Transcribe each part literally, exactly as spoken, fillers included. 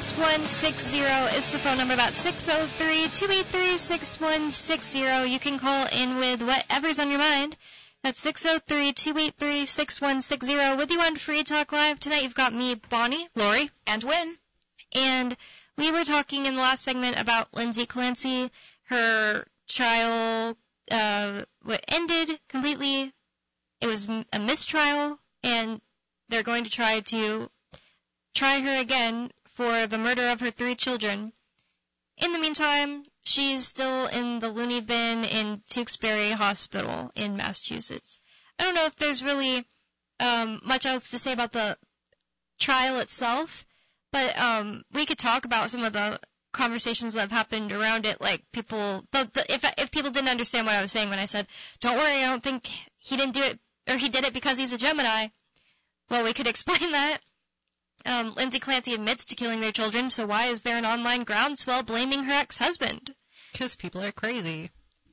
six one six zero is the phone number. About six oh three, two eight three, six one six zero. You can call in with whatever's on your mind. That's six oh three, two eight three, six one six zero. With you on Free Talk Live tonight, you've got me, Bonnie, Lori, and Wynn. And we were talking in the last segment about Lindsay Clancy. Her trial uh, ended completely. It was a mistrial, and they're going to try to try her again for the murder of her three children. In the meantime, she's still in the loony bin in Tewksbury Hospital in Massachusetts. I don't know if there's really um, much else to say about the trial itself, but um, we could talk about some of the conversations that have happened around it, like people, the, the, if if people didn't understand what I was saying when I said, don't worry, I don't think he didn't do it, or he did it because he's a Gemini. Well, we could explain that. Um, Lindsay Clancy admits to killing their children, so why is there an online groundswell blaming her ex-husband? Because people are crazy.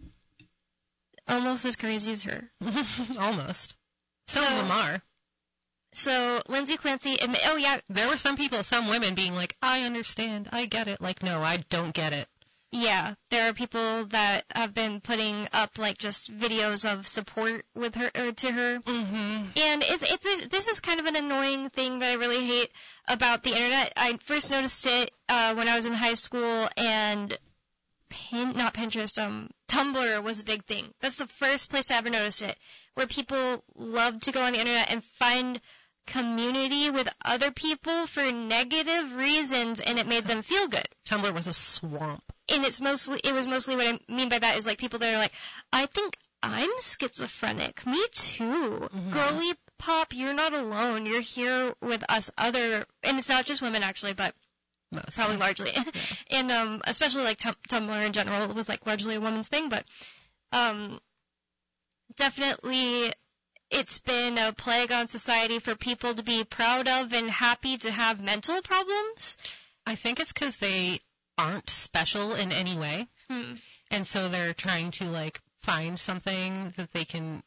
Almost as crazy as her. Almost. Some so, of them are. So, Lindsay Clancy admit, oh yeah. There were some people, some women being like, I understand, I get it. Like, no, I don't get it. Yeah, there are people that have been putting up, like, just videos of support with her, or to her. Mm-hmm. And it's, it's a, this is kind of an annoying thing that I really hate about the internet. I first noticed it uh, when I was in high school, and Pin, not Pinterest, um, Tumblr was a big thing. That's the first place I ever noticed it, where people love to go on the internet and find community with other people for negative reasons, and it made them feel good. Tumblr was a swamp. And it's mostly, it was mostly what I mean by that is like people that are like, I think I'm schizophrenic. Me too. Mm-hmm. Girly pop, you're not alone. You're here with us other, and it's not just women actually, but Most probably largely. Yeah. And um, especially like tum- Tumblr in general was like largely a woman's thing, but um, definitely it's been a plague on society for people to be proud of and happy to have mental problems. I think it's because they aren't special in any way. Hmm. And so they're trying to, like, find something that they can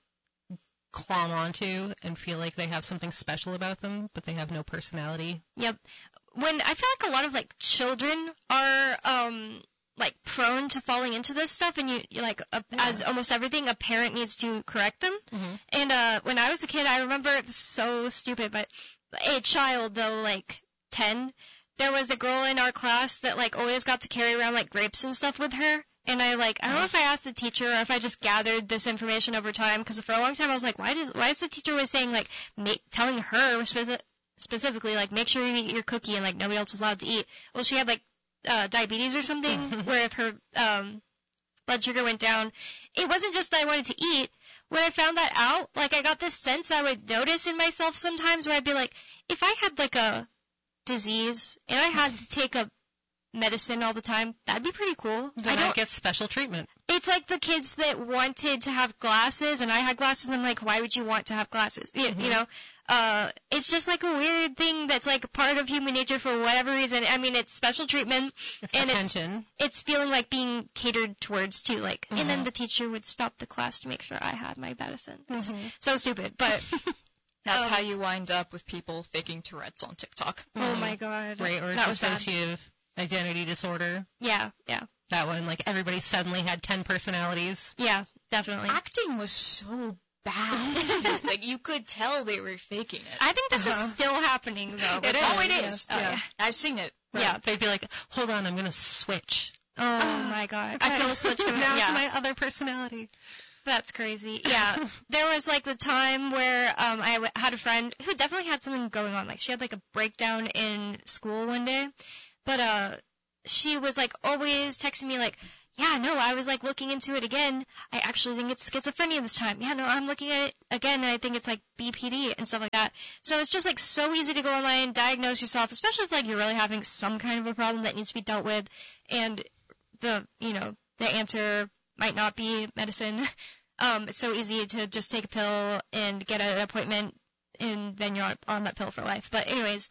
clomb onto and feel like they have something special about them, but they have no personality. Yep. When I feel like a lot of, like, children are, um, like, prone to falling into this stuff, and you, you like, uh, Yeah. as almost everything, a parent needs to correct them. Mm-hmm. And uh, when I was a kid, I remember, it's so stupid, but a child, though, like, ten, there was a girl in our class that, like, always got to carry around, like, grapes and stuff with her. And I, like, I don't know if I asked the teacher or if I just gathered this information over time, because for a long time I was like, why does, why is the teacher always saying, like, make, telling her speci- specifically, like, make sure you eat your cookie and, like, nobody else is allowed to eat. Well, she had, like, uh, diabetes or something, where if her um, blood sugar went down, it wasn't just that I wanted to eat. When I found that out, like, I got this sense I would notice in myself sometimes where I'd be like, if I had, like, a disease and I had to take a medicine all the time, that'd be pretty cool. Then I, I get special treatment. It's like the kids that wanted to have glasses, and I had glasses, and I'm like, why would you want to have glasses? You, Mm-hmm. you know, uh, it's just like a weird thing that's like part of human nature for whatever reason. I mean, it's special treatment, It's and attention. it's it's feeling like being catered towards too. Like, Mm-hmm. and then the teacher would stop the class to make sure I had my medicine. It's Mm-hmm. so stupid, but That's um, how you wind up with people faking Tourette's on TikTok. oh my god, Right, or that was sad. dissociative identity disorder. Yeah, yeah, That one, like, everybody suddenly had ten personalities. yeah, definitely. Acting was so bad. too. Like, you could tell they were faking it. I think this Uh-huh. is still happening though. It is. Oh, it is. Oh, yeah. I've seen it. Yeah. They'd be like, hold on, I'm going to switch. Oh my god. I feel a switch coming. Now Yeah. it's my other personality. That's crazy. Yeah. There was like the time where um I w- had a friend who definitely had something going on. Like she had like a breakdown in school one day. But uh she was like always texting me like, yeah, no, I was like looking into it again. I actually think it's schizophrenia this time. Yeah, no, I'm looking at it again and I think it's like B P D and stuff like that. So it's just like so easy to go online and diagnose yourself, especially if like you're really having some kind of a problem that needs to be dealt with, and the, you know, the answer might not be medicine. Um, it's so easy to just take a pill and get an appointment, and then you're on that pill for life. But anyways,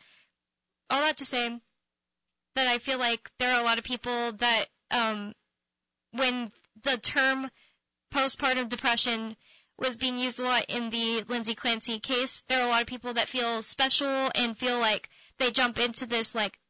all that to say that I feel like there are a lot of people that, um, when the term postpartum depression was being used a lot in the Lindsay Clancy case, there are a lot of people that feel special and feel like they jump into this, like,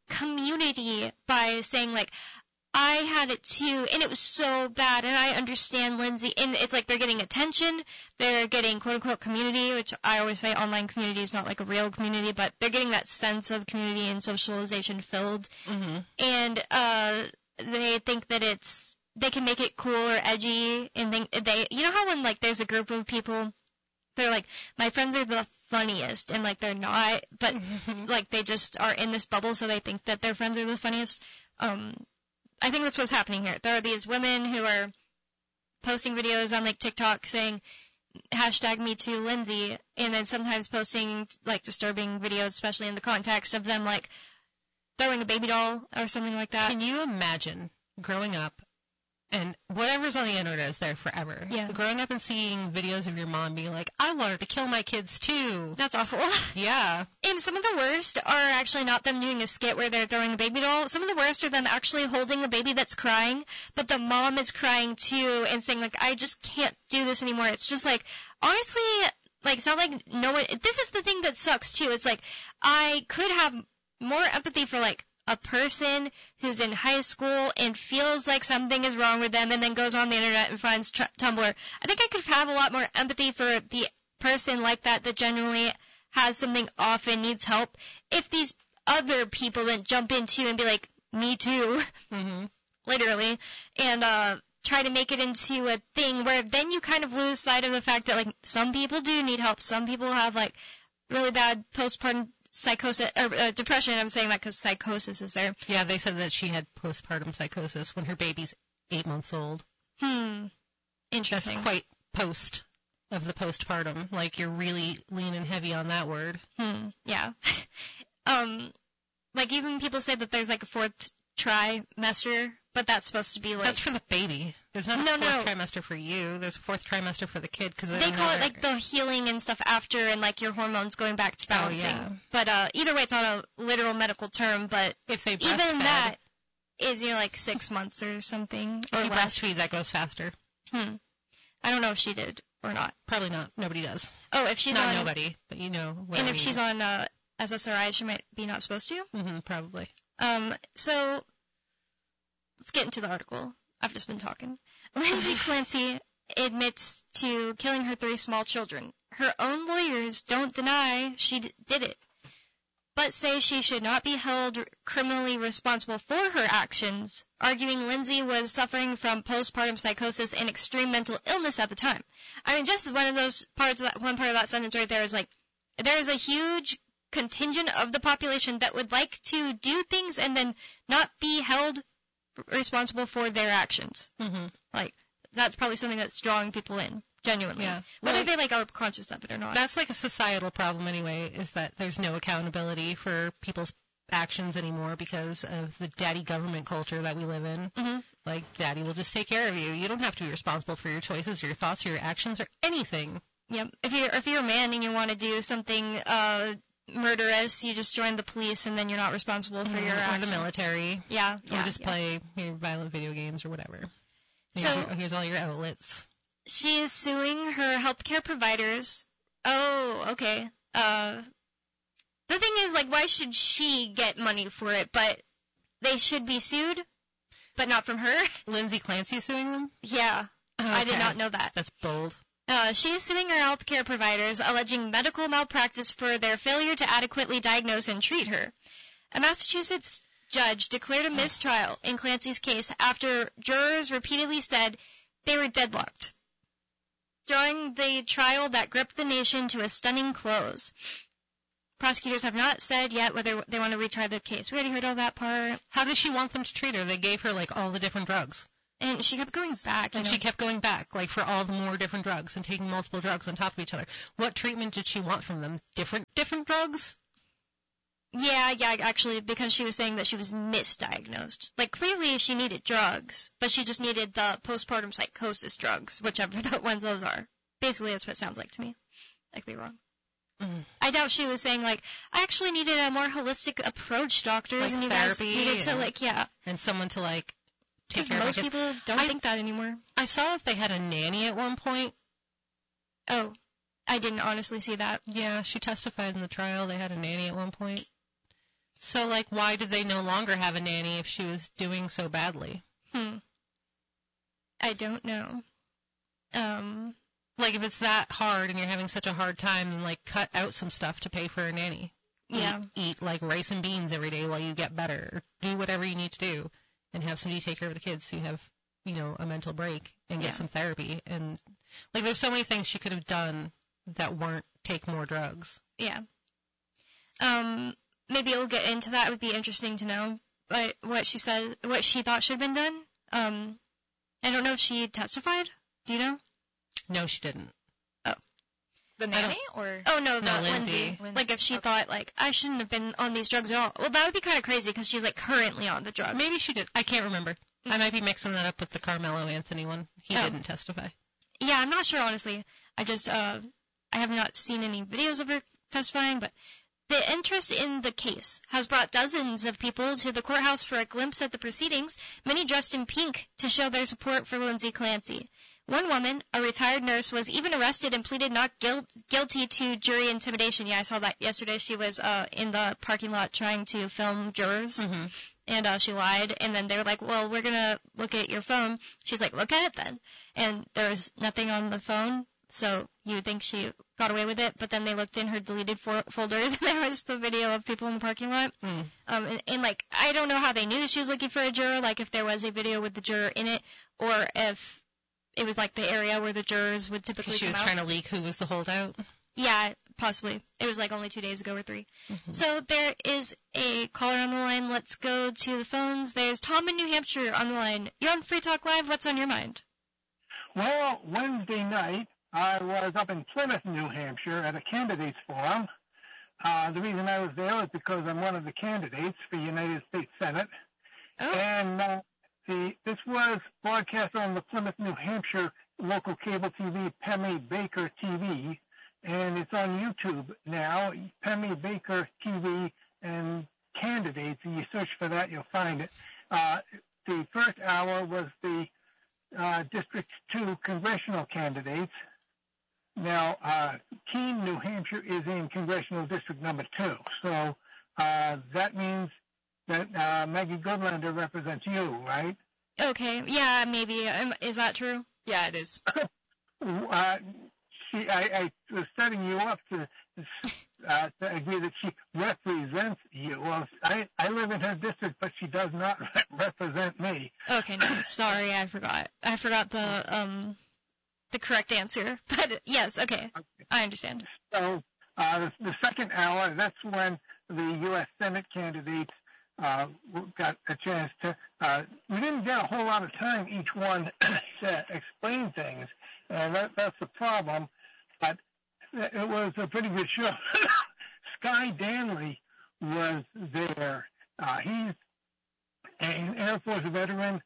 community by saying, like, I had it too, and it was so bad, and I understand Lindsay. And it's like they're getting attention, they're getting quote-unquote community, which I always say online community is not like a real community, but they're getting that sense of community and socialization filled. Mm-hmm. And uh, they think that it's, they can make it cool or edgy, and think they, you know how when, like, there's a group of people, they're like, my friends are the funniest, and, like, they're not, but, like, they just are in this bubble, so they think that their friends are the funniest. Um... I think that's what's happening here. There are these women who are posting videos on, like, TikTok saying, hashtag Me Too Lindsay, and then sometimes posting, like, disturbing videos, especially in the context of them, like, throwing a baby doll or something like that. Can you imagine growing up, and whatever's on the internet is there forever. Yeah. Growing up and seeing videos of your mom being like, I wanted to kill my kids too. That's awful. Yeah. And some of the worst are actually not them doing a skit where they're throwing a baby doll. Some of the worst are them actually holding a baby that's crying, but the mom is crying too and saying, like, I just can't do this anymore. It's just like, honestly, like, it's not like no one, this is the thing that sucks too. It's like, I could have more empathy for, like, a person who's in high school and feels like something is wrong with them and then goes on the internet and finds tr- Tumblr. I think I could have a lot more empathy for the person like that that genuinely has something off and needs help if these other people then jump into and be like, me too, Mm-hmm. literally, and uh, try to make it into a thing where then you kind of lose sight of the fact that, like, some people do need help. Some people have, like, really bad postpartum psychosis or uh, depression. I'm saying that because psychosis is there. Yeah, they said that she had postpartum psychosis when her baby's eight months old. Hmm. Interesting. That's quite post of the postpartum. Like, you're really leaning heavy on that word. Hmm. Yeah. um, like, even people say that there's, like, a fourth trimester, but that's supposed to be, like... That's for the baby. There's not a No, fourth no. trimester for you. There's a fourth trimester for the kid. Cause They call it, like, the healing and stuff after and, like, your hormones going back to balancing. Oh, yeah. But uh, either way, it's not a literal medical term, but If they even breastfed, that is, you know, like, six months or something. if Or you less. breastfeed, that goes faster. Hmm. I don't know if she did or not. Probably not. Nobody does. Oh, if she's not on... nobody, but you know what And I if mean. she's on uh, S S R I, she might be not supposed to. Mm-hmm, probably. Um, so, let's get into the article. I've just been talking. Lindsay Clancy admits to killing her three small children. Her own lawyers don't deny she d- did it, but say she should not be held criminally responsible for her actions, arguing Lindsay was suffering from postpartum psychosis and extreme mental illness at the time. I mean, just one of those parts of that, one part of that sentence right there is like, there's a huge contingent of the population that would like to do things and then not be held responsible for their actions. Mm-hmm. Like, that's probably something that's drawing people in, genuinely. Yeah. Whether Well, they, like, are conscious of it or not. That's like a societal problem anyway, is that there's no accountability for people's actions anymore because of the daddy government culture that we live in. Mm-hmm. Like, daddy will just take care of you. You don't have to be responsible for your choices, your thoughts, your actions, or anything. Yep. If you're, if you're a man and you want to do something, uh, murderous, you just join the police and then you're not responsible for your or actions. the military. Yeah, Or yeah, just yeah. play your violent video games or whatever. Here's, So- your, here's all your outlets. She is suing her healthcare providers. Oh, okay. Uh, the thing is, like, why should she get money for it? But they should be sued, but not from her. Lindsay Clancy suing them? Yeah, I did Okay. not know that. That's bold. Uh, she is suing her healthcare providers, alleging medical malpractice for their failure to adequately diagnose and treat her. A Massachusetts judge declared a mistrial in Clancy's case after jurors repeatedly said they were deadlocked, drawing the trial that gripped the nation to a stunning close. Prosecutors have not said yet whether they want to retry the case. We already heard all that part. How does she want them to treat her? They gave her, like, all the different drugs. And she kept going back. You And know. she kept going back, like, for all the more different drugs and taking multiple drugs on top of each other. What treatment did she want from them? Different different drugs? Yeah, yeah, actually, because she was saying that she was misdiagnosed. Like, clearly she needed drugs, but she just needed the postpartum psychosis drugs, whichever the ones those are. Basically, that's what it sounds like to me. I could be wrong. Mm. I doubt she was saying, like, I actually needed a more holistic approach, doctors, Like and you guys therapy needed to, and- like, yeah. And someone to, like, take Because care of most her kids. people don't I- think that anymore. I saw that they had a nanny at one point. Oh, I didn't honestly see that. Yeah, she testified in the trial. They had a nanny at one point. So, like, why did they no longer have a nanny if she was doing so badly? Hmm. I don't know. Um, Like, if it's that hard and you're having such a hard time, then, like, cut out some stuff to pay for a nanny. yeah. Eat, eat like, rice and beans every day while you get better. Or do whatever you need to do and have somebody take care of the kids so you have, you know, a mental break and get Yeah. some therapy. And, like, there's so many things she could have done that weren't take more drugs. Yeah. Um, maybe we'll get into that. It would be interesting to know but what she said, what she thought should have been done. Um, I don't know if she testified. Do you know? No, she didn't. The nanny or? Oh, no, the No, Lindsay. Lindsay. Lindsay. Like, if she Okay. thought, like, I shouldn't have been on these drugs at all. Well, that would be kind of crazy because she's, like, currently on the drugs. Maybe she did. I can't remember. I might be mixing that up with the Carmelo Anthony one. He Oh. didn't testify. Yeah, I'm not sure, honestly. I just, uh, I have not seen any videos of her testifying, but the interest in the case has brought dozens of people to the courthouse for a glimpse at the proceedings, many dressed in pink to show their support for Lindsay Clancy. One woman, a retired nurse, was even arrested and pleaded not guilt, guilty to jury intimidation. Yeah, I saw that yesterday. She was uh, in the parking lot trying to film jurors, Mm-hmm. and uh, she lied. And then they were like, well, we're going to look at your phone. She's like, look at it then. And there was nothing on the phone, so you would think she got away with it. But then they looked in her deleted fo- folders, and there was the video of people in the parking lot. Mm. Um, and, and, like, I don't know how they knew she was looking for a juror, like if there was a video with the juror in it, or if it was like the area where the jurors would typically Because she come was out. trying to leak who was the holdout. Yeah, possibly. It was like only two days ago or three. Mhm. So there is a caller on the line. Let's go to the phones. There's Tom in New Hampshire on the line. You're on Free Talk Live. What's on your mind? Well, Wednesday night, I was up in Plymouth, New Hampshire at a candidates forum. Uh, the reason I was there was because I'm one of the candidates for United States Senate. Oh, And uh, the this was broadcast on the Plymouth, New Hampshire local cable T V, Pemmy Baker T V, and it's on YouTube now, Pemmy Baker T V and candidates, and you search for that, you'll find it. Uh, the first hour was the uh, District two congressional candidates. Now, uh, Keene, New Hampshire is in congressional district number two, so uh, that means that uh, Maggie Goodlander represents you, right? okay. Yeah, maybe. Um, is that true? Yeah, it is. Uh, she, I, I was setting you up to, uh, to agree that she represents you. Well, I, I live in her district, but she does not re- represent me. Okay, no, sorry, I forgot. I forgot the um the correct answer. But yes, okay, I understand. So uh, the, the second hour, that's when the U S Senate candidates uh, got a chance to. Uh, we didn't get a whole lot of time each one to explain things, and that, that's the problem. But it was a pretty good show. Sky Danley was there. Uh, he's an Air Force veteran,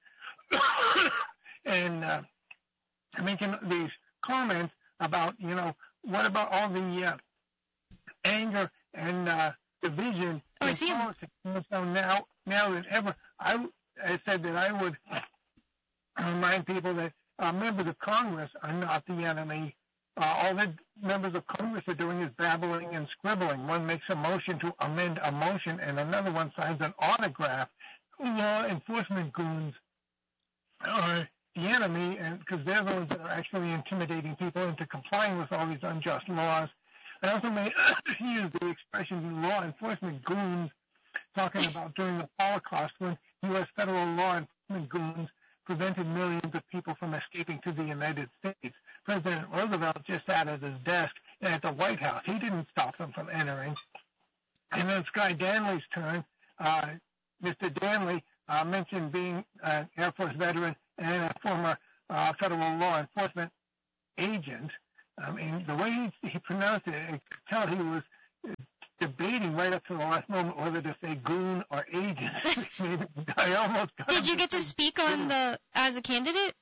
and uh, making these comments about, you know, what about all the uh, anger and uh, division Oh, I in see him. politics? And so now, now than ever, I, I said that I would remind people that uh, members of Congress are not the enemy. Uh, all the members of Congress are doing is babbling and scribbling. One makes a motion to amend a motion, and another one signs an autograph. Law enforcement goons are the enemy, and because they're the ones that are actually intimidating people into complying with all these unjust laws. I also may use the expression law enforcement goons, talking about during the Holocaust when U S federal law enforcement goons prevented millions of people from escaping to the United States. President Roosevelt just sat at his desk at the White House. He didn't stop them from entering. And then Sky Danley's turn. Uh, Mister Danley uh, mentioned being an Air Force veteran and a former uh, federal law enforcement agent. I mean, the way he, he pronounced it, I could tell he was debating right up to the last moment whether to say goon or agent. I almost got Did you him get to say speak on goon. the as a candidate?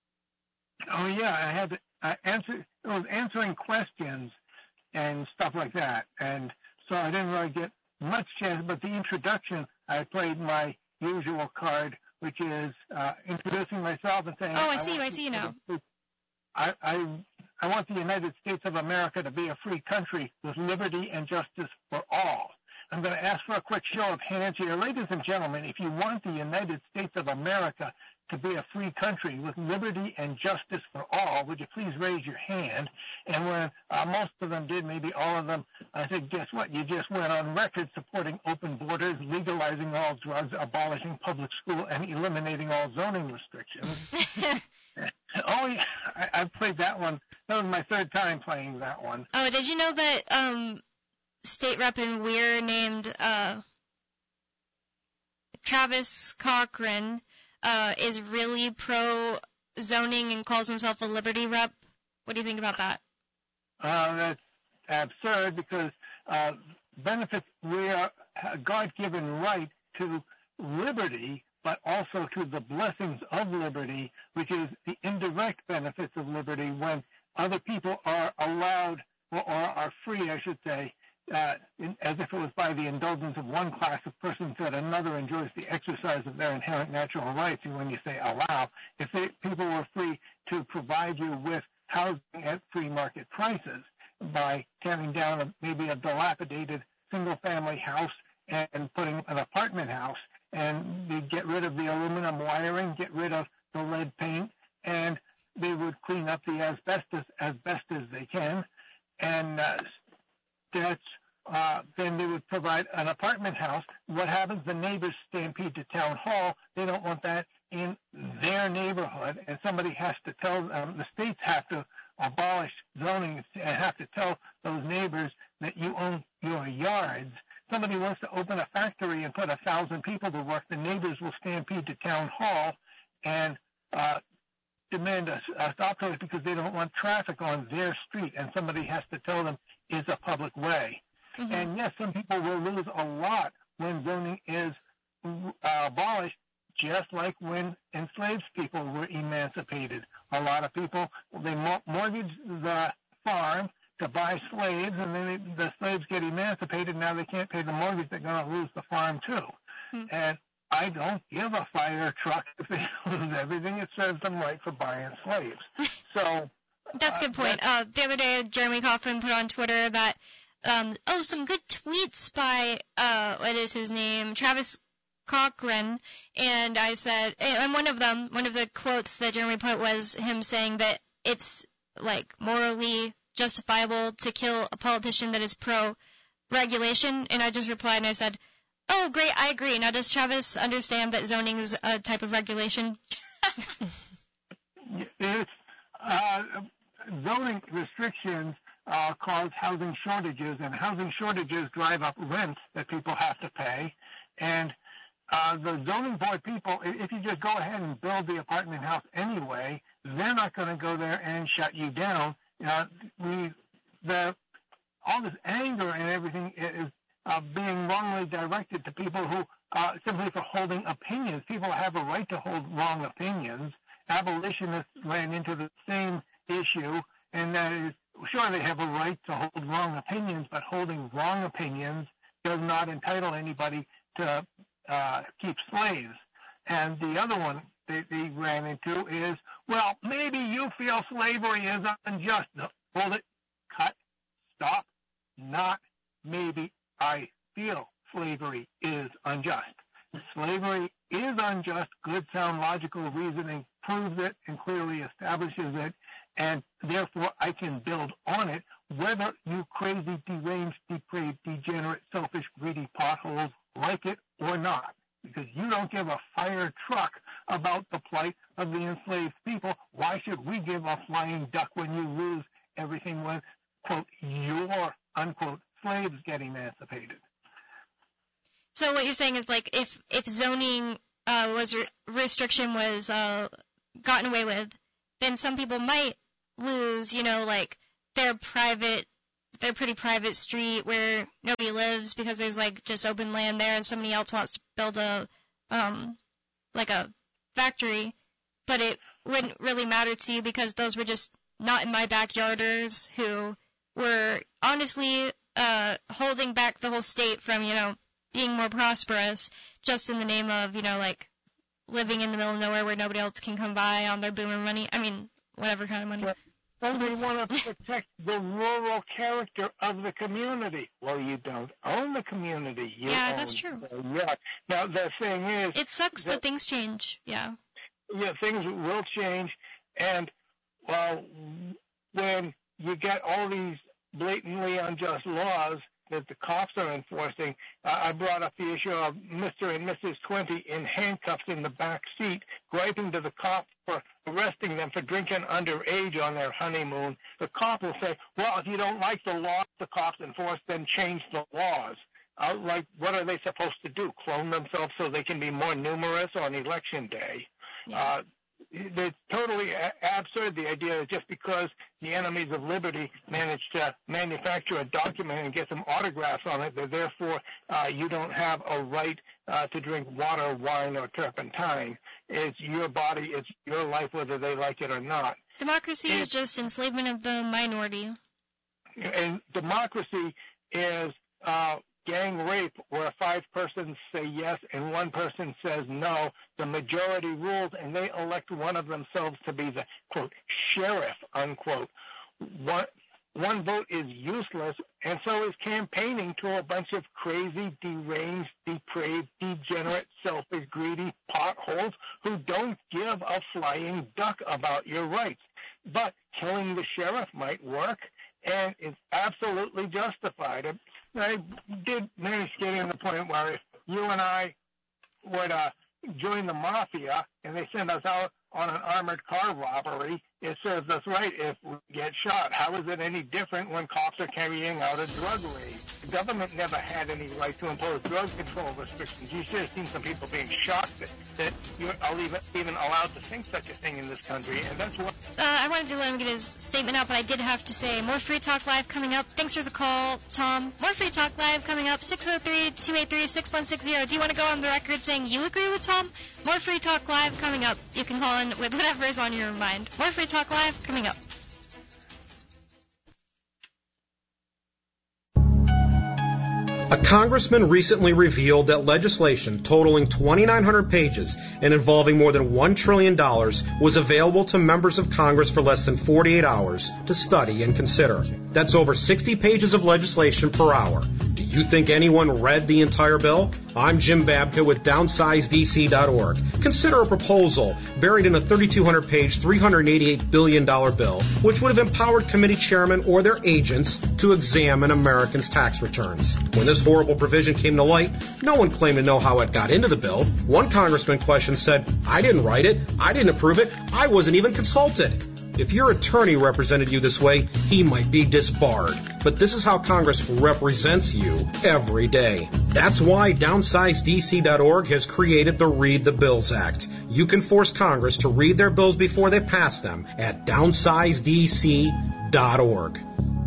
Oh yeah, I had to uh, answer. It was answering questions and stuff like that, and so I didn't really get much chance. But the introduction, I played my usual card, which is uh, introducing myself and saying, Oh, I see you, want I see you people now. to- I, I I want the United States of America to be a free country with liberty and justice for all. I'm going to ask for a quick show of hands here. Ladies and gentlemen, if you want the United States of America to be a free country with liberty and justice for all, would you please raise your hand? And when uh, most of them did, maybe all of them, I said, guess what? You just went on record supporting open borders, legalizing all drugs, abolishing public school, and eliminating all zoning restrictions. Oh, yeah, I, I played that one. That was my third time playing that one. Oh, did you know that um, state rep in Weir named uh, Travis Cochran uh, is really pro-zoning and calls himself a liberty rep? What do you think about that? Uh, that's absurd because uh, benefits, we are a God-given right to liberty, but also to the blessings of liberty, which is the indirect benefits of liberty when other people are allowed, or, or are free, I should say, uh, in, as if it was by the indulgence of one class of persons that another enjoys the exercise of their inherent natural rights. And when you say allow, if they, people were free to provide you with housing at free market prices by tearing down a, maybe a dilapidated single-family house and putting an apartment house, and they get rid of the aluminum wiring, get rid of the lead paint, and they would clean up the asbestos as best as they can, and uh, that's uh, then they would provide an apartment house. What happens? The neighbors stampede to town hall. They don't want that in their neighborhood, and somebody has to tell them. The states have to abolish zoning and have to tell those neighbors that you own your yards. Somebody wants to open a factory and put a thousand people to work, the neighbors will stampede to town hall and uh, demand a, a stop to it because they don't want traffic on their street, and somebody has to tell them it's a public way. Mm-hmm. And yes, some people will lose a lot when zoning is uh, abolished, just like when enslaved people were emancipated. A lot of people, they mortgage the farm to buy slaves, and then they, the slaves get emancipated. Now they can't pay the mortgage. They're going to lose the farm, too. Hmm. And I don't give a fire truck if they lose everything. It serves them right for buying slaves. So that's a good point. Uh, the other day, Jeremy Cochran put on Twitter that, um, oh, some good tweets by, uh, what is his name, Travis Cochran, and I said, and one of them, one of the quotes that Jeremy put was him saying that it's, like, morally justifiable to kill a politician that is pro-regulation, and I just replied and I said, oh, great, I agree. Now, does Travis understand that zoning is a type of regulation? It's, uh, zoning restrictions uh, cause housing shortages, and housing shortages drive up rents that people have to pay, and uh, the zoning board people, if you just go ahead and build the apartment house anyway, they're not going to go there and shut you down. Uh, we, the, all this anger and everything is uh, being wrongly directed to people who uh, simply for holding opinions. People have a right to hold wrong opinions. Abolitionists ran into the same issue, and that is, sure, they have a right to hold wrong opinions, but holding wrong opinions does not entitle anybody to uh, keep slaves. And the other one they, they ran into is, well, maybe you feel slavery is unjust. No, hold it, cut, stop, not maybe I feel slavery is unjust. Slavery is unjust. Good, sound, logical reasoning proves it and clearly establishes it, and therefore I can build on it, whether you crazy, deranged, depraved, degenerate, selfish, greedy potholes like it or not, because you don't give a fire truck about the plight of the enslaved people. Why should we give a flying duck when you lose everything when, quote, your, unquote, slaves get emancipated? So what you're saying is, like, if, if zoning uh, was re- restriction was uh, gotten away with, then some people might lose, you know, like, their private, their pretty private street where nobody lives because there's, like, just open land there and somebody else wants to build a, um, like a factory, but it wouldn't really matter to you because those were just not in my backyarders who were honestly uh, holding back the whole state from, you know, being more prosperous just in the name of, you know, like, living in the middle of nowhere where nobody else can come by on their boomer money. I mean, whatever kind of money. Well, Oh, they want to protect the rural character of the community. Well, you don't own the community. You Yeah, own that's true. the yacht. Now, the thing is... It sucks, that, but things change. Yeah. Yeah, things will change. And, well, when you get all these blatantly unjust laws that the cops are enforcing, uh, I brought up the issue of Mister and Missus twenty in handcuffs in the back seat, griping to the cop for arresting them for drinking underage on their honeymoon. The cop will say, well, if you don't like the laws the cops enforce, then change the laws. Uh, like, what are they supposed to do? Clone themselves so they can be more numerous on election day? Yeah. Uh, it's totally a- absurd, the idea that just because the enemies of liberty managed to manufacture a document and get some autographs on it, that therefore uh, you don't have a right uh, to drink water, wine, or turpentine. It's your body, it's your life, whether they like it or not. Democracy And- is just enslavement of the minority. And democracy is uh, gang rape, where five persons say yes and one person says no. The majority rules, and they elect one of themselves to be the, quote, sheriff, unquote. One, one vote is useless, and so is campaigning to a bunch of crazy, deranged, depraved, degenerate, selfish, greedy potholes who don't give a flying duck about your rights. But killing the sheriff might work, and it's absolutely justified. I did manage to get in the point where if you and I would uh, join the mafia and they send us out on an armored car robbery, it serves us right if we get shot. How is it any different when cops are carrying out a drug raid? The government never had any right to impose drug control restrictions. You should have seen some people being shocked that, that you are even, even allowed to think such a thing in this country, and that's what... Uh, I wanted to let him get his statement out, but I did have to say, more Free Talk Live coming up. Thanks for the call, Tom. More Free Talk Live coming up, six oh three, two eight three, six one six zero. Do you want to go on the record saying you agree with Tom? More Free Talk Live coming up. You can call in with whatever is on your mind. More Free Talk Live coming up. A congressman recently revealed that legislation totaling twenty-nine hundred pages and involving more than one trillion dollars was available to members of Congress for less than forty-eight hours to study and consider. That's over sixty pages of legislation per hour. Do you think anyone read the entire bill? I'm Jim Babka with downsize D C dot org. Consider a proposal buried in a thirty-two hundred page, three hundred eighty-eight billion dollars bill, which would have empowered committee chairmen or their agents to examine Americans' tax returns. When this horrible provision came to light, no one claimed to know how it got into the bill. One congressman questioned said, I didn't write it, I didn't approve it, I wasn't even consulted. If your attorney represented you this way, he might be disbarred. But this is how Congress represents you every day. That's why downsize D C dot org has created the Read the Bills Act. You can force Congress to read their bills before they pass them at downsize D C dot org.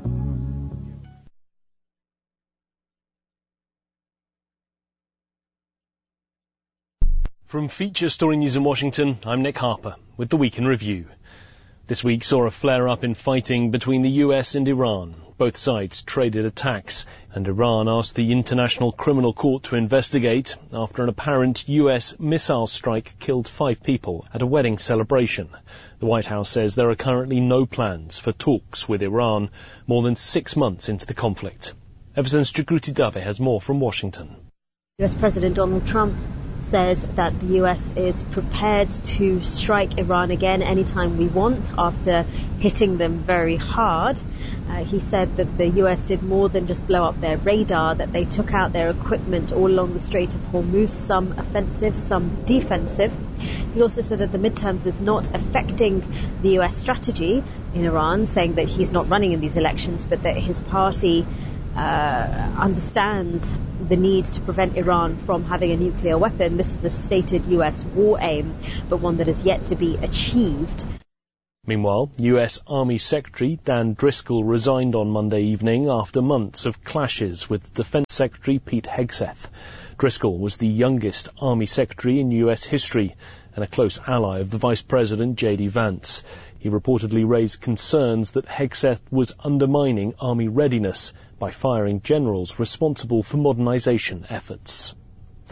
From Feature Story News in Washington, I'm Nick Harper with the Week in Review. This week saw a flare-up in fighting between the U S and Iran. Both sides traded attacks, and Iran asked the International Criminal Court to investigate after an apparent U S missile strike killed five people at a wedding celebration. The White House says there are currently no plans for talks with Iran more than six months into the conflict. Everson's Jagruti Dave has more from Washington. U S President Donald Trump says that the U S is prepared to strike Iran again anytime we want after hitting them very hard. Uh, he said that the U S did more than just blow up their radar, that they took out their equipment all along the Strait of Hormuz, some offensive, some defensive. He also said that the midterms is not affecting the U S strategy in Iran, saying that he's not running in these elections, but that his party uh, understands the need to prevent Iran from having a nuclear weapon. This is a stated U S war aim, but one that is yet to be achieved. Meanwhile, U S Army Secretary Dan Driscoll resigned on Monday evening after months of clashes with Defense Secretary Pete Hegseth. Driscoll was the youngest Army Secretary in U S history and a close ally of the Vice President J D Vance. He reportedly raised concerns that Hegseth was undermining Army readiness by firing generals responsible for modernization efforts.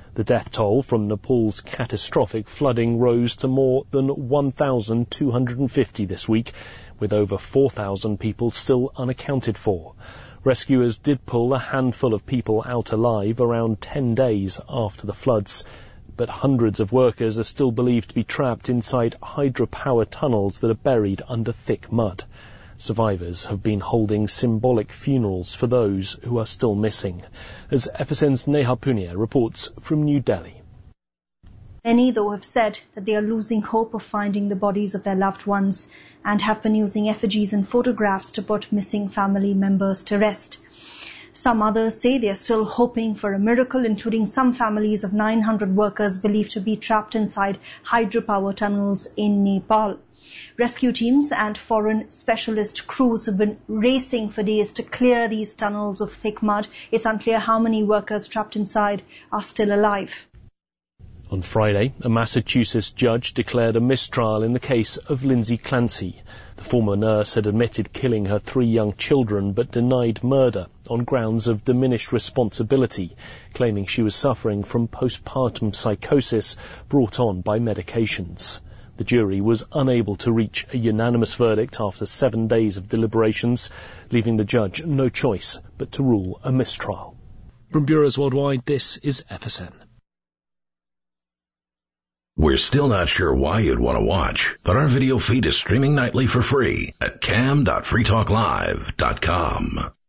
The death toll from Nepal's catastrophic flooding rose to more than one thousand two hundred fifty this week, with over four thousand people still unaccounted for. Rescuers did pull a handful of people out alive around ten days after the floods, but hundreds of workers are still believed to be trapped inside hydropower tunnels that are buried under thick mud. Survivors have been holding symbolic funerals for those who are still missing, as F S N's Neha Punia reports from New Delhi. Many, though, have said that they are losing hope of finding the bodies of their loved ones and have been using effigies and photographs to put missing family members to rest. Some others say they are still hoping for a miracle, including some families of nine hundred workers believed to be trapped inside hydropower tunnels in Nepal. Rescue teams and foreign specialist crews have been racing for days to clear these tunnels of thick mud. It's unclear how many workers trapped inside are still alive. On Friday, a Massachusetts judge declared a mistrial in the case of Lindsay Clancy. The former nurse had admitted killing her three young children but denied murder on grounds of diminished responsibility, claiming she was suffering from postpartum psychosis brought on by medications. The jury was unable to reach a unanimous verdict after seven days of deliberations, leaving the judge no choice but to rule a mistrial. From Bureaus Worldwide, this is F S N. We're still not sure why you'd want to watch, but our video feed is streaming nightly for free at cam dot free talk live dot com.